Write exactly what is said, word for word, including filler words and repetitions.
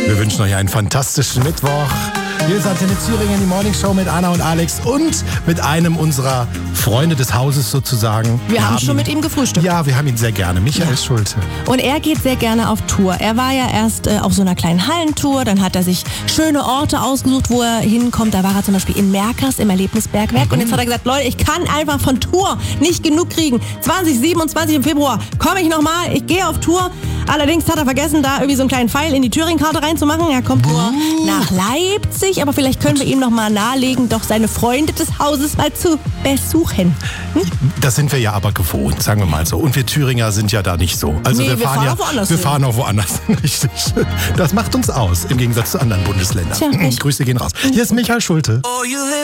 Wir wünschen euch einen fantastischen Mittwoch. Hier ist Antenne Thüringen, die Morning Show mit Anna und Alex und mit einem unserer Freunde des Hauses sozusagen. Wir, wir haben schon ihn, mit ihm gefrühstückt. Ja, wir haben ihn sehr gerne. Michael ja. Schulte. Und er geht sehr gerne auf Tour. Er war ja erst äh, auf so einer kleinen Hallentour, dann hat er sich schöne Orte ausgesucht, wo er hinkommt. Da war er zum Beispiel in Merkers im Erlebnisbergwerk. Mhm. Und jetzt hat er gesagt, Leute, ich kann einfach von Tour nicht genug kriegen. zwanzig siebenundzwanzig im Februar komme ich nochmal, ich gehe auf Tour. Allerdings hat er vergessen, da irgendwie so einen kleinen Pfeil in die Thüringen-Karte reinzumachen. Er kommt nur uh. nach Leipzig, aber vielleicht können wir ihm noch mal nahelegen, doch seine Freunde des Hauses mal zu besuchen. Hm? Das sind wir ja aber gewohnt, sagen wir mal so. Und wir Thüringer sind ja da nicht so. Also nee, wir, wir fahren, fahren ja, auch woanders wir hin. fahren auch woanders. Richtig. Das macht uns aus, im Gegensatz zu anderen Bundesländern. Tja, Grüße gehen raus. Hier ist Michael Schulte. Oh,